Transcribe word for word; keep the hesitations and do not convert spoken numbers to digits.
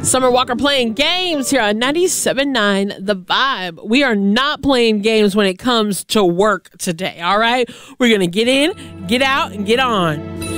Summer Walker playing games here on ninety-seven point nine The Vibe. We are not playing games when it comes to work today, all right? We're going to get in, get out, and get on.